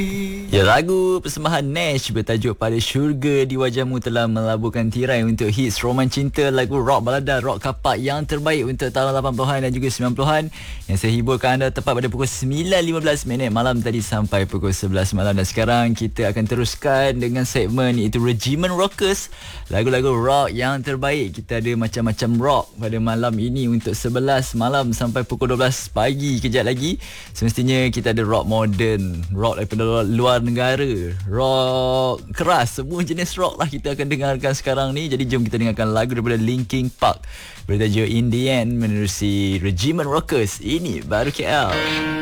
Ya, lagu persembahan Nash bertajuk Pada Syurga di Wajahmu telah melabuhkan tirai untuk hits roman cinta, lagu rock balada, rock kapak yang terbaik untuk tahun 80-an dan juga 90-an yang saya hiburkan anda tepat pada pukul 9.15 malam tadi sampai pukul 11 malam. Dan sekarang kita akan teruskan dengan segmen iaitu Regimen Rockers, lagu-lagu rock yang terbaik. Kita ada macam-macam rock pada malam ini untuk 11 malam sampai pukul 12 pagi. Kejap lagi semestinya kita ada rock modern, rock daripada luar negara, rock keras, semua jenis rock lah kita akan dengarkan sekarang ni. Jadi jom kita dengarkan lagu daripada Linkin Park bertajuk In The End menerusi Regimen Rockers. Ini baru KL.